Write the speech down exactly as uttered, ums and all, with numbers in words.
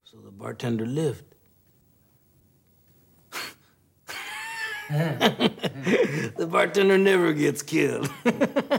So the bartender lived. The bartender never gets killed.